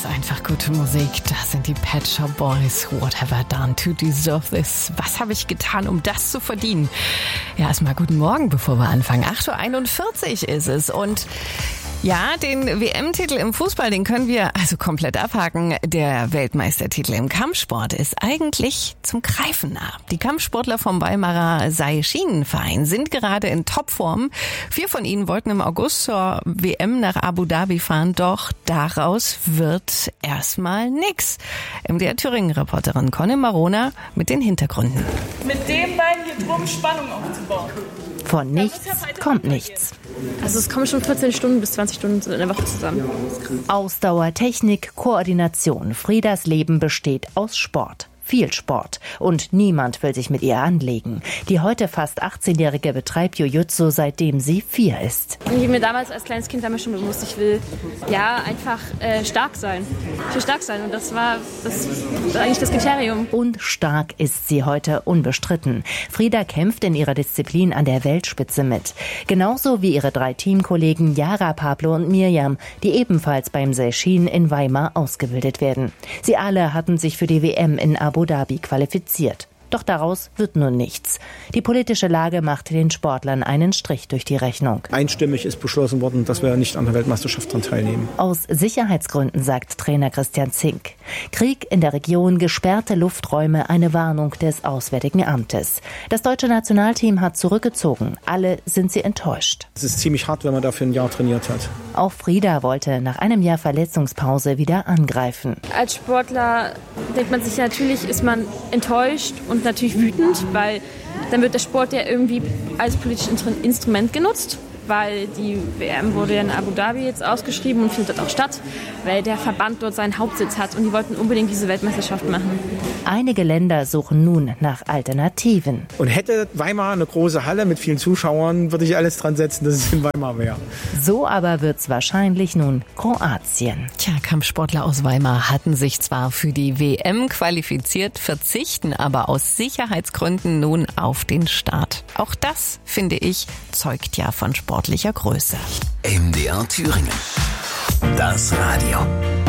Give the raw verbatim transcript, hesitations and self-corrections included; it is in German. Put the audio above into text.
ist einfach gute Musik. Das sind die Pet Shop Boys. What have I done to deserve this? Was habe ich getan, um das zu verdienen? Ja, erstmal guten Morgen, bevor wir anfangen. acht Uhr einundvierzig ist es und ja, den W M-Titel im Fußball, den können wir also komplett abhaken. Der Weltmeistertitel im Kampfsport ist eigentlich zum Greifen nah. Die Kampfsportler vom Weimarer Seilschienenverein sind gerade in Topform. Vier von ihnen wollten im August zur W M nach Abu Dhabi fahren, doch daraus wird erstmal nix. M D R Thüringen-Reporterin Conny Marona mit den Hintergründen. Mit dem Bein hier drum Spannung aufzubauen. Von nichts kommt nichts. Also es kommen schon vierzehn Stunden bis zwanzig Stunden in der Woche zusammen. Ausdauer, Technik, Koordination. Friedas Leben besteht aus Sport. Viel Sport. Und niemand will sich mit ihr anlegen. Die heute fast achtzehnjährige betreibt Jiu-Jitsu, seitdem sie vier ist. Ich habe mir damals als kleines Kind damals schon bewusst, ich will ja einfach äh, stark sein. Ich will stark sein und das war, das war eigentlich das Kriterium. Und stark ist sie heute unbestritten. Frieda kämpft in ihrer Disziplin an der Weltspitze mit. Genauso wie ihre drei Teamkollegen Yara, Pablo und Mirjam, die ebenfalls beim Seilschienen in Weimar ausgebildet werden. Sie alle hatten sich für die W M in Abu Dhabi qualifiziert. Doch daraus wird nun nichts. Die politische Lage macht den Sportlern einen Strich durch die Rechnung. Einstimmig ist beschlossen worden, dass wir nicht an der Weltmeisterschaft daran teilnehmen. Aus Sicherheitsgründen, sagt Trainer Christian Zink. Krieg in der Region, gesperrte Lufträume, eine Warnung des Auswärtigen Amtes. Das deutsche Nationalteam hat zurückgezogen. Alle sind sie enttäuscht. Es ist ziemlich hart, wenn man dafür ein Jahr trainiert hat. Auch Frieda wollte nach einem Jahr Verletzungspause wieder angreifen. Als Sportler denkt man sich, natürlich ist man enttäuscht und natürlich wütend, weil dann wird der Sport ja irgendwie als politisches Instrument genutzt, weil die W M wurde ja in Abu Dhabi jetzt ausgeschrieben und findet dort auch statt, weil der Verband dort seinen Hauptsitz hat und die wollten unbedingt diese Weltmeisterschaft machen. Einige Länder suchen nun nach Alternativen. Und hätte Weimar eine große Halle mit vielen Zuschauern, würde ich alles dran setzen, dass es in Weimar wäre. So aber wird's wahrscheinlich nun Kroatien. Tja, Kampfsportler aus Weimar hatten sich zwar für die W M qualifiziert, verzichten aber aus Sicherheitsgründen nun auf den Start. Auch das, finde ich, zeugt ja von sportlicher Größe. M D R Thüringen. Das Radio.